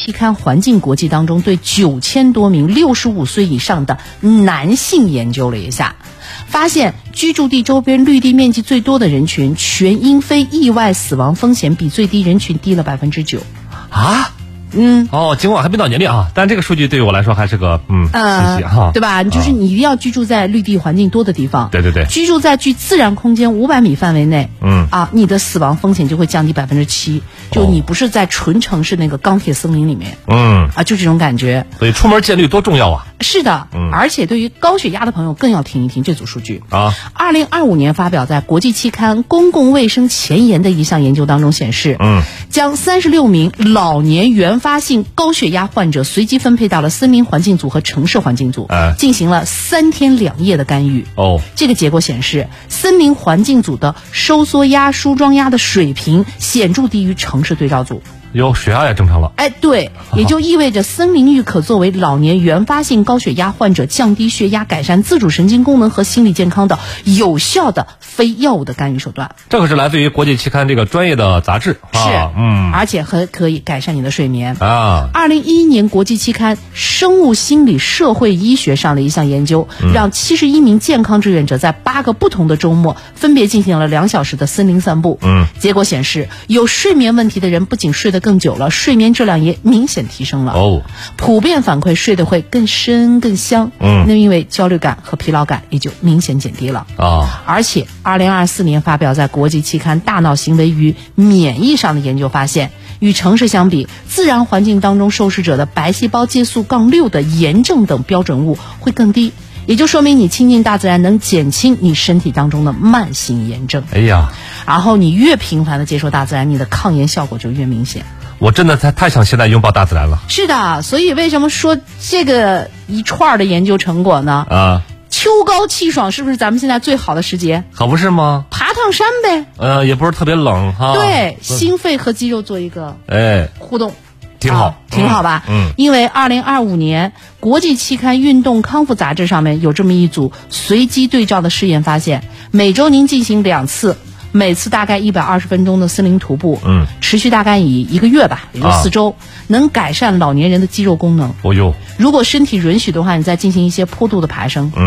期刊《环境国际》当中对9000多名65岁以上的男性研究了一下，发现居住地周边绿地面积最多的人群，全因非意外死亡风险比最低人群低了9%。 啊？尽管还没到年龄啊，但这个数据对于我来说还是个信息哈， 对吧？就是你一定要居住在绿地环境多的地方， 对， 居住在距自然空间500米范围内，你的死亡风险就会降低7%，就你不是在纯城市那个钢铁森林里面，就这种感觉。 所以出门见绿多重要啊！ 是的，而且对于高血压的朋友更要听一听这组数据啊。 2025年发表在国际期刊《公共卫生前沿》的一项研究当中显示，将36名老年原发性高血压患者随机分配到了森林环境组和城市环境组，进行了3天2夜的干预。这个结果显示，森林环境组的收缩压、梳妆压的水平显著低于城市对照组。 血压也正常了。 对，也就意味着森林浴可作为老年原发性高血压患者降低血压、改善自主神经功能和心理健康的有效的非药物的干预手段。 这可是来自于国际期刊这个专业的杂志， 而且还可以改善你的睡眠啊。 2011年国际期刊《生物心理社会医学》上的一项研究，让71名健康志愿者在8个不同的周末分别进行了2小时的森林散步。结果显示，有睡眠问题的人不仅睡得更久了，睡眠质量也明显提升了。普遍反馈睡得会更深更香。那因为焦虑感和疲劳感也就明显减低了。而且2024年发表在国际期刊《大脑行为与免疫》上的研究发现，与城市相比，自然环境当中受试者的白细胞介素6的炎症等标准物会更低，也就说明你亲近大自然能减轻你身体当中的慢性炎症。然后你越频繁的接触大自然，你的抗炎效果就越明显。 我真的太想现在拥抱大自然了。 是的，所以为什么说这个一串的研究成果呢？秋高气爽是不是咱们现在最好的时节？ 可不是吗？ 爬趟山呗。 也不是特别冷哈。 对，心肺和肌肉做一个互动。 挺好， 挺好吧？因为2025年国际期刊《运动康复杂志》上面有这么一组随机对照的试验发现，每周您进行2次，每次大概120分钟的森林徒步，持续大概以1个月吧，也就4周，能改善老年人的肌肉功能。 哦哟， 如果身体允许的话，你再进行一些坡度的爬升。